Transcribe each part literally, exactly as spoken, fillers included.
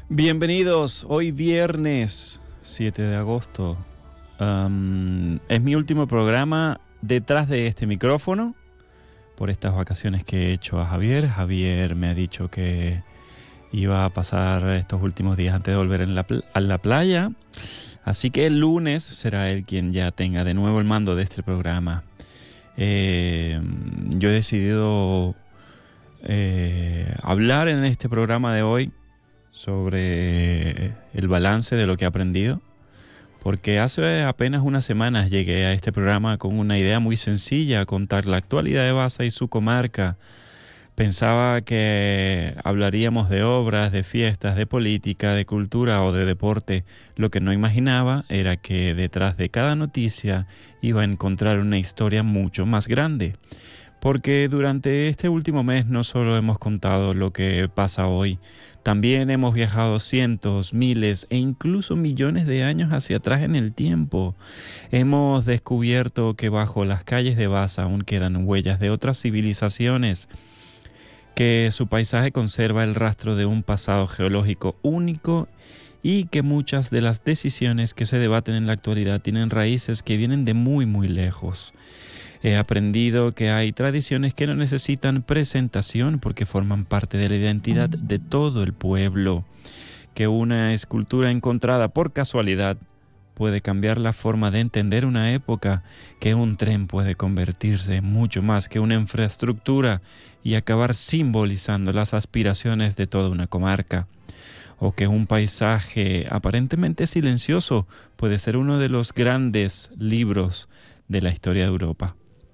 Bienvenidos, hoy viernes siete de agosto. Um, es mi último programa detrás de este micrófono por estas vacaciones que he hecho a Javier. Javier me ha dicho que iba a pasar estos últimos días antes de volver en la pl- a la playa. Así que el lunes será él quien ya tenga de nuevo el mando de este programa. Eh, yo he decidido eh, hablar en este programa de hoy sobre el balance de lo que he aprendido, porque hace apenas unas semanas llegué a este programa con una idea muy sencilla: contar la actualidad de Baza y su comarca. Pensaba que hablaríamos de obras, de fiestas, de política, de cultura o de deporte. Lo que no imaginaba era que detrás de cada noticia iba a encontrar una historia mucho más grande. Porque durante este último mes no solo hemos contado lo que pasa hoy, también hemos viajado cientos, miles e incluso millones de años hacia atrás en el tiempo. Hemos descubierto que bajo las calles de Baza aún quedan huellas de otras civilizaciones, que su paisaje conserva el rastro de un pasado geológico único y que muchas de las decisiones que se debaten en la actualidad tienen raíces que vienen de muy muy lejos. He aprendido que hay tradiciones que no necesitan presentación porque forman parte de la identidad de todo el pueblo, que una escultura encontrada por casualidad puede cambiar la forma de entender una época, que un tren puede convertirse en mucho más que una infraestructura y acabar simbolizando las aspiraciones de toda una comarca, o que un paisaje aparentemente silencioso puede ser uno de los grandes libros de la historia de Europa.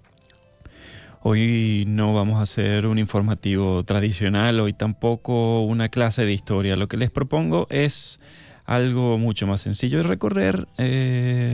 Hoy no vamos a hacer un informativo tradicional, hoy tampoco una clase de historia. Lo que les propongo es algo mucho más sencillo, es recorrer eh,